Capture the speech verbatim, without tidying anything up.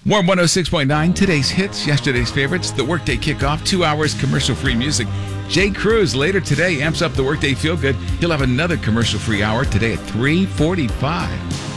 Warm one oh six point nine, today's hits, yesterday's favorites, the Workday Kickoff, two hours commercial-free music. Jay Cruz later today amps up the Workday Feel Good. He'll have another commercial-free hour today at three forty-five.